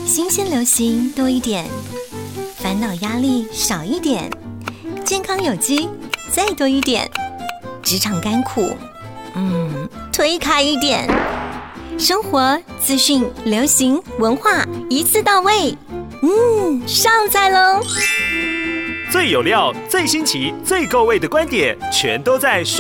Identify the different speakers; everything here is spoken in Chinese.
Speaker 1: 新鲜流行多一点，烦恼压力少一点，健康有机再多一点，职场甘苦推开一点，生活资讯流行文化一次到位，上菜喽！
Speaker 2: 最有料、最新奇、最够味的观点，全都在